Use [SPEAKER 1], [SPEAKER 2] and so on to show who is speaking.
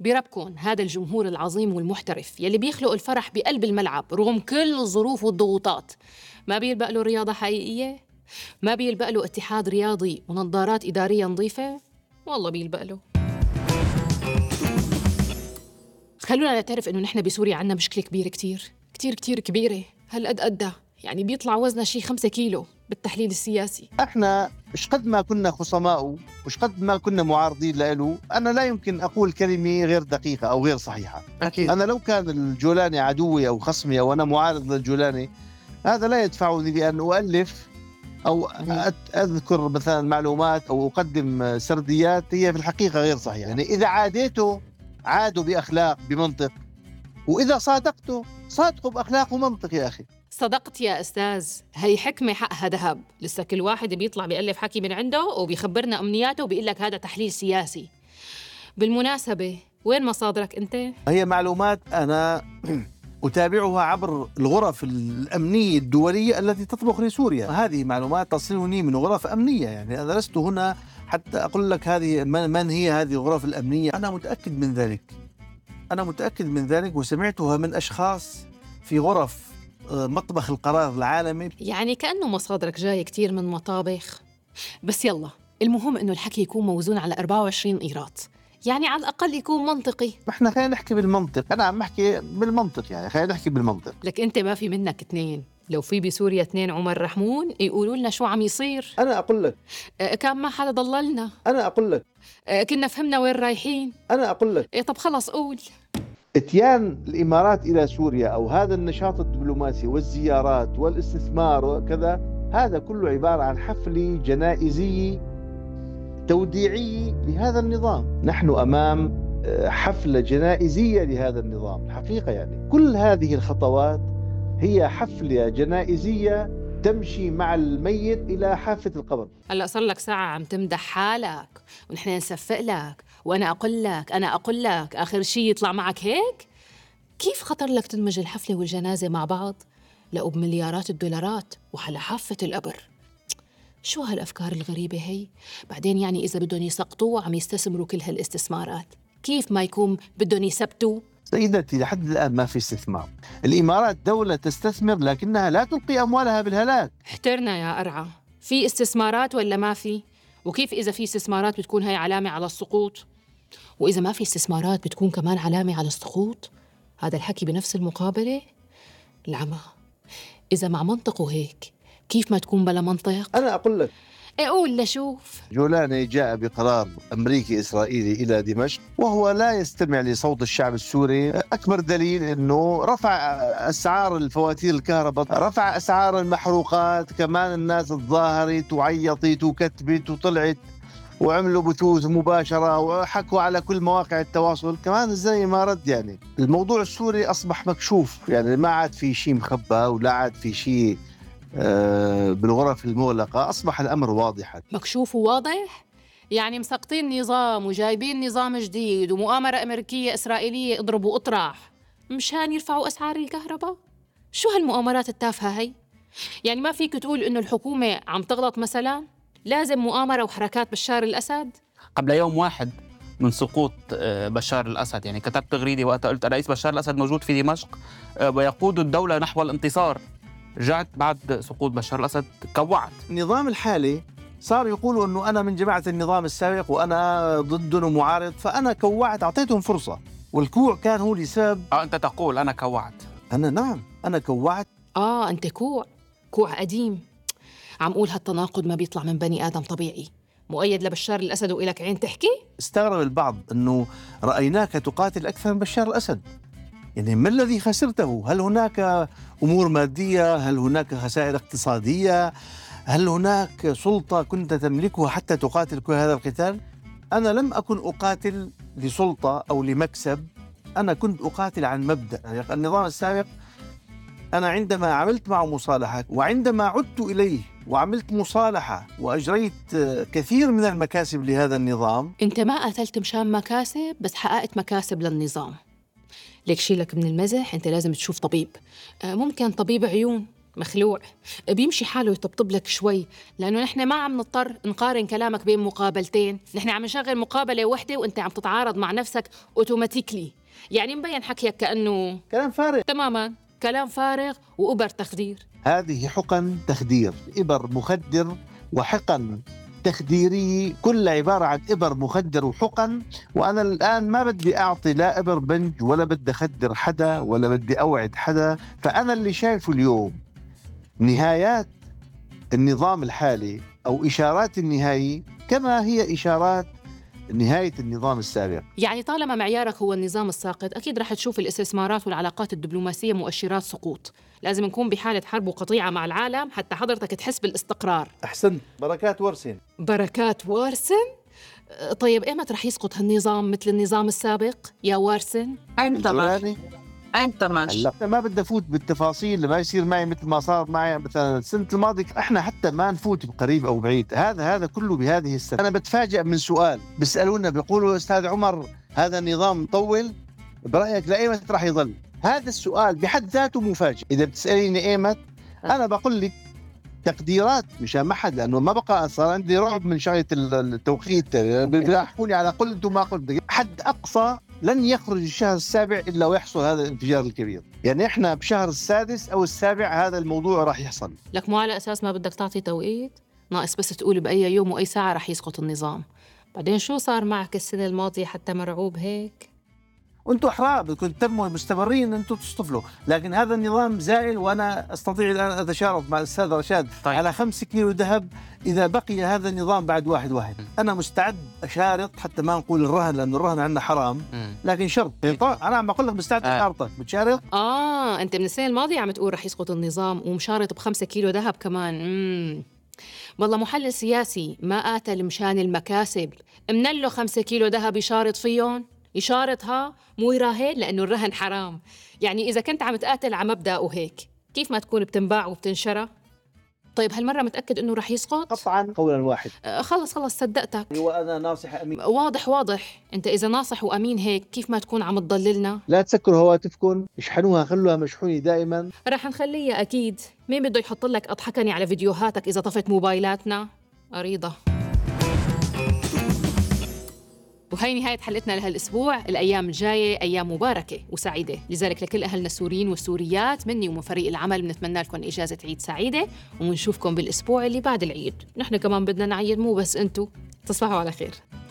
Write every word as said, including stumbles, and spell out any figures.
[SPEAKER 1] بربكن هذا الجمهور العظيم والمحترف يلي بيخلق الفرح بقلب الملعب رغم كل الظروف والضغوطات، ما بيلبق له رياضة حقيقية؟ ما بيلبق له اتحاد رياضي ونظارات إدارية نظيفة؟ والله بيلبق له. خلونا نعترف إنه نحن بسوريا عنا مشكلة كبيرة كتير كتير كتير كبيرة، هالقد قدها يعني بيطلع وزنها شي خمسة كيلو بالتحليل السياسي.
[SPEAKER 2] احنا مش قد ما كنا خصماء مش قد ما كنا معارضين له، انا لا يمكن اقول كلمه غير دقيقه او غير صحيحه.
[SPEAKER 3] أكيد.
[SPEAKER 2] انا لو كان الجولاني عدوي او خصمي او انا معارض للجولاني، هذا لا يدفعني لان اؤلف او اذكر مثلا معلومات او اقدم سرديات هي في الحقيقه غير صحيحه. يعني اذا عاديته عادوا باخلاق بمنطق، واذا صادقته صادقوا باخلاق ومنطق. يا اخي
[SPEAKER 1] صدقت يا أستاذ، هي حكمة حقها ذهب. لسه كل واحد بيطلع بيألف حكي من عنده وبيخبرنا أمنياته وبيقول لك هذا تحليل سياسي. بالمناسبة وين مصادرك أنت؟
[SPEAKER 2] هي معلومات أنا أتابعها عبر الغرف الأمنية الدولية التي تطبخ لسوريا. هذه معلومات تصلني من غرف أمنية، يعني أنا لست هنا حتى أقول لك هذه من هي هذه الغرف الأمنية. أنا متأكد من ذلك، أنا متأكد من ذلك وسمعتها من أشخاص في غرف مطبخ القرار العالمي.
[SPEAKER 1] يعني كأنه مصادرك جاي كتير من مطابخ. بس يلا، المهم إنه الحكي يكون موزون على أربعة وعشرين قيراط، يعني على الأقل يكون منطقي.
[SPEAKER 2] احنا خلينا نحكي بالمنطق، أنا عم أحكي بالمنطق، يعني خلينا نحكي بالمنطق.
[SPEAKER 1] لك أنت ما في منك اثنين، لو في بسوريا اثنين عمر رحمون يقولوا لنا شو عم يصير.
[SPEAKER 2] أنا أقول لك
[SPEAKER 1] آه كان ما حدا ضللنا.
[SPEAKER 2] أنا أقول لك
[SPEAKER 1] آه كنا فهمنا وين رايحين.
[SPEAKER 2] أنا أقول لك
[SPEAKER 1] إيه طب خلص قول.
[SPEAKER 2] اتيان الإمارات إلى سوريا أو هذا النشاط الدبلوماسي والزيارات والاستثمار وكذا، هذا كله عبارة عن حفل جنائزي توديعي لهذا النظام. نحن أمام حفلة جنائزية لهذا النظام الحقيقة. يعني كل هذه الخطوات هي حفلة جنائزية تمشي مع الميت إلى حافة القبر.
[SPEAKER 1] هلأ صار لك ساعة عم تمدح حالك ونحن نصفق لك، وأنا أقول لك أنا أقول لك آخر شي يطلع معك هيك؟ كيف خطر لك تدمج الحفلة والجنازة مع بعض؟ لقوا بمليارات الدولارات وعلى حافة القبر. شو هالأفكار الغريبة هي؟ بعدين يعني إذا بدهم يسقطوا عم يستثمروا كل هالاستثمارات، كيف ما يكون بدهم يثبتوا؟
[SPEAKER 2] سيدتي لحد الآن ما في استثمار. الإمارات دولة تستثمر لكنها لا تلقي أموالها بالهلاك.
[SPEAKER 1] احترنا يا أرعى، في استثمارات ولا ما في؟ وكيف إذا في استثمارات بتكون هاي علامة على السقوط؟ وإذا ما في استثمارات بتكون كمان علامة على السقوط؟ هذا الحكي بنفس المقابلة؟ العمى. إذا مع منطقه هيك كيف ما تكون بلا منطق؟
[SPEAKER 2] أنا أقول لك
[SPEAKER 1] اقول لشوف.
[SPEAKER 2] جولاني جاء بقرار أمريكي إسرائيلي إلى دمشق وهو لا يستمع لصوت الشعب السوري. أكبر دليل أنه رفع أسعار الفواتير الكهرباء، رفع أسعار المحروقات، كمان الناس تظاهرت وعيطت وكتبت وطلعت وعملوا بثوث مباشرة وحكوا على كل مواقع التواصل. كمان زي ما رد. يعني الموضوع السوري أصبح مكشوف، يعني ما عاد في شيء مخبى ولا عاد في شيء بالغرف المغلقة، أصبح الأمر واضحا.
[SPEAKER 1] مكشوف وواضح؟ يعني مسقطين نظام وجايبين نظام جديد ومؤامرة أمريكية إسرائيلية اضربوا اطرح مشان يرفعوا أسعار الكهرباء؟ شو هالمؤامرات التافهة هي؟ يعني ما فيك تقول إنه الحكومة عم تغلط مثلا؟ لازم مؤامرة وحركات بشار الأسد؟
[SPEAKER 3] قبل يوم واحد من سقوط بشار الأسد يعني كتبت تغريدة وقتها قلت الرئيس بشار الأسد موجود في دمشق ويقود الدولة نحو الانتصار. رجعت بعد سقوط بشار الأسد كوعت.
[SPEAKER 2] النظام الحالي صار يقولوا أنه أنا من جماعة النظام السابق وأنا ضدهم ومعارض، فأنا كوعت، أعطيتهم فرصة، والكوع كان هو لسبب.
[SPEAKER 3] آه أنت تقول أنا كوعت.
[SPEAKER 2] أنا نعم أنا كوعت.
[SPEAKER 1] آه أنت كوع كوع قديم. عم قول هالتناقض ما بيطلع من بني آدم طبيعي مؤيد لبشار الأسد وإلك عين تحكي؟
[SPEAKER 2] استغرب البعض أنه رأيناك تقاتل أكثر من بشار الأسد. يعني ما الذي خسرته؟ هل هناك أمور مادية؟ هل هناك خسائر اقتصادية؟ هل هناك سلطة كنت تملكها حتى تقاتل كل هذا القتال؟ أنا لم أكن أقاتل لسلطة أو لمكسب، أنا كنت أقاتل عن مبدأ. يعني النظام السابق أنا عندما عملت معه مصالحة وعندما عدت إليه وعملت مصالحة وأجريت كثير من المكاسب لهذا النظام.
[SPEAKER 1] أنت ما قاتلت مشان مكاسب، بس حققت مكاسب للنظام. ليك شيلك من المزح، أنت لازم تشوف طبيب، ممكن طبيب عيون مخلوع. بيمشي حاله يطبطب لك شوي، لأنه نحن ما عم نضطر نقارن كلامك بين مقابلتين، نحن عم نشغل مقابلة وحدة وأنت عم تتعارض مع نفسك أوتوماتيكلي. يعني مبين حكيك كأنه
[SPEAKER 2] كلام فارغ
[SPEAKER 1] تماماً كلام فارغ وأبر تخدير.
[SPEAKER 2] هذه حقن تخدير، إبر مخدر وحقن تخديرية، كل عبارة عن إبر مخدر وحقن. وأنا الآن ما بدي أعطي لا إبر بنج ولا بدي أخدر حدا ولا بدي أوعد حدا. فأنا اللي شايفه اليوم نهايات النظام الحالي أو إشارات النهاية كما هي إشارات نهاية النظام السابق.
[SPEAKER 1] يعني طالما معيارك هو النظام الساقط، أكيد رح تشوف الاستثمارات والعلاقات الدبلوماسية مؤشرات سقوط. لازم نكون بحالة حرب وقطيعة مع العالم حتى حضرتك تحس بالاستقرار.
[SPEAKER 2] أحسنت، بركات ورسن.
[SPEAKER 1] بركات وارسن. طيب إيمت رح يسقط هالنظام مثل النظام السابق يا وارسن؟
[SPEAKER 4] أنت ماشي أنت ماشي.
[SPEAKER 2] هلا ما بدي افوت بالتفاصيل، ما يصير معي مثل ما صار معي مثلا السنه الماضيه. احنا حتى ما نفوت بقريب او بعيد، هذا هذا كله بهذه السنه. انا بتفاجئ من سؤال بيسالونا بيقولوا استاذ عمر هذا النظام مطول، برايك لايمت راح يضل؟ هذا السؤال بحد ذاته مفاجئ. اذا بتساليني ايمت انا بقول لك تقديرات مشان ما حد، لانه ما بقى صار عندي رعب من شغله التوقيت، بيلاحقوني على قلت وما قلت. حد اقصى لن يخرج الشهر السابع إلا ويحصل هذا الانفجار الكبير. يعني إحنا بشهر السادس أو السابع هذا الموضوع راح يحصل.
[SPEAKER 1] لك مو على أساس ما بدك تعطي توقيت، ناقص بس تقول بأي يوم وأي ساعة راح يسقط النظام. بعدين شو صار معك السنة الماضية حتى مرعوب هيك؟
[SPEAKER 2] وانتم احرار بدكم تتموا مستمرين انتم تصطفلوا، لكن هذا النظام زائل. وانا استطيع الان اتشارك مع الاستاذ رشاد
[SPEAKER 3] طيب.
[SPEAKER 2] على خمسة كيلو ذهب اذا بقي هذا النظام بعد واحد واحد. انا مستعد اشارط، حتى ما نقول الرهن لانه الرهن عندنا حرام، لكن شرط. انا عم بقول لك مستعد اشارطك. بتشارط؟
[SPEAKER 1] اه انت من السنة الماضية عم تقول رح يسقط النظام ومشارط بخمسة كيلو ذهب كمان. امم والله محلل سياسي ما قاتل مشان المكاسب، منله خمسة كيلو ذهب يشارط فيهم، يشارطها مو يراهن لأنه الرهن حرام. يعني إذا كنت عم تقاتل على مبدأ وهيك كيف ما تكون بتنباع وبتنشرى. طيب هالمرة متأكد إنه رح يسقط؟
[SPEAKER 2] قطعا قولا واحد.
[SPEAKER 1] آه خلص خلص صدقتك.
[SPEAKER 2] وأنا ناصح أمين.
[SPEAKER 1] واضح واضح. أنت إذا ناصح وأمين هيك كيف ما تكون عم تضللنا.
[SPEAKER 2] لا تسكروا هواتفكم، اشحنوها خلوها مشحونة دائما.
[SPEAKER 1] رح نخليها أكيد. مين بده يحط لك أضحكني على فيديوهاتك إذا طفت موبايلاتنا؟ أريضة. وهي نهاية حلقتنا لهالأسبوع. الأيام الجاية أيام مباركة وسعيدة، لذلك لكل أهلنا السوريين والسوريات مني ومن فريق العمل بنتمنى لكم إجازة عيد سعيدة، ومنشوفكم بالأسبوع اللي بعد العيد. نحن كمان بدنا نعيد، مو بس أنتو. تصبحوا على خير.